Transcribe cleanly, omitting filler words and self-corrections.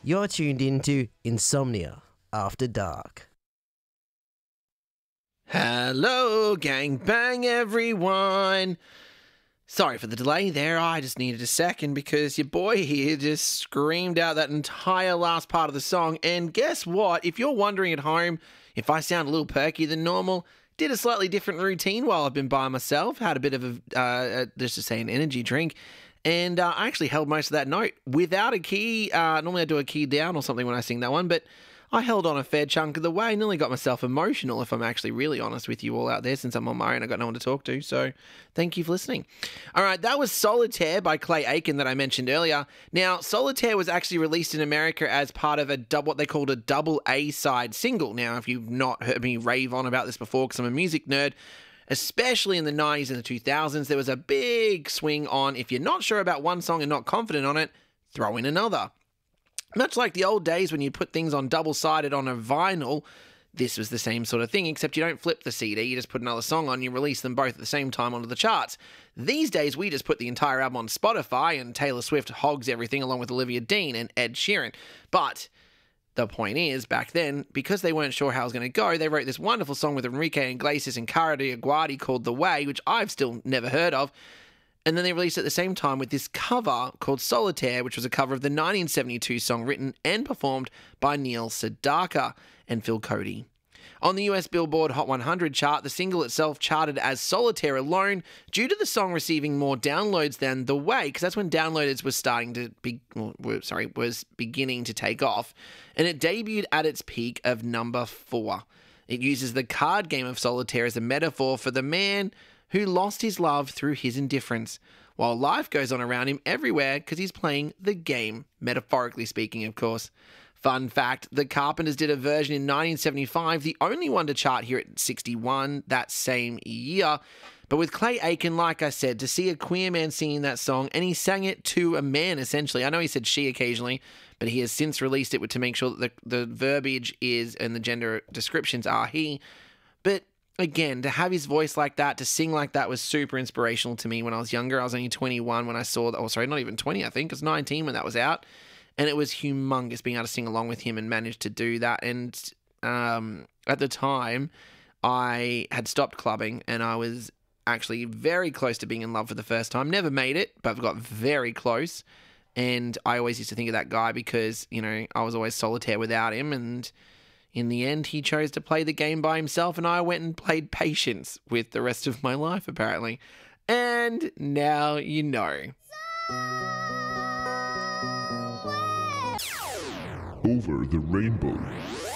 You're tuned into Insomnia After Dark. Hello, gangbang everyone. Sorry for the delay there, I just needed a second because your boy here just screamed out that entire last part of the song, and guess what? If you're wondering at home if I sound a little perkier than normal, did a slightly different routine while I've been by myself, had a bit of just to say an energy drink, and I actually held most of that note without a key. Normally I do a key down or something when I sing that one, but I held on a fair chunk of the way, nearly got myself emotional, if I'm actually really honest with you all out there, since I'm on my own, I've got no one to talk to, so thank you for listening. All right, that was Solitaire by Clay Aiken that I mentioned earlier. Now, Solitaire was actually released in America as part of what they called a double A-side single. Now, if you've not heard me rave on about this before, because I'm a music nerd, especially in the 90s and the 2000s, there was a big swing on, if you're not sure about one song and not confident on it, throw in another. Much like the old days when you put things on double-sided on a vinyl, this was the same sort of thing, except you don't flip the CD, you just put another song on, you release them both at the same time onto the charts. These days, we just put the entire album on Spotify, and Taylor Swift hogs everything along with Olivia Dean and Ed Sheeran. But the point is, back then, because they weren't sure how it was going to go, they wrote this wonderful song with Enrique Iglesias and Cara Diaguardi called The Way, which I've still never heard of. And then they released it at the same time with this cover called Solitaire, which was a cover of the 1972 song written and performed by Neil Sedaka and Phil Cody. On the US Billboard Hot 100 chart, the single itself charted as Solitaire alone due to the song receiving more downloads than The Way, because that's when downloaders was beginning to take off, and it debuted at its peak of number 4. It uses the card game of Solitaire as a metaphor for the man who lost his love through his indifference, while life goes on around him everywhere because he's playing the game, metaphorically speaking, of course. Fun fact, the Carpenters did a version in 1975, the only one to chart here at 61 that same year. But with Clay Aiken, like I said, to see a queer man singing that song, and he sang it to a man, essentially. I know he said she occasionally, but he has since released it to make sure that the verbiage is and the gender descriptions are he. But again, to have his voice like that, to sing like that was super inspirational to me when I was younger. I was only 21 when I saw that. Oh, sorry, not even 20, I think. I was 19 when that was out. And it was humongous being able to sing along with him and manage to do that. And at the time, I had stopped clubbing and I was actually very close to being in love for the first time. Never made it, but got very close. And I always used to think of that guy because, you know, I was always solitaire without him, and in the end, he chose to play the game by himself, and I went and played Patience with the rest of my life, apparently. And now you know. Over the Rainbow.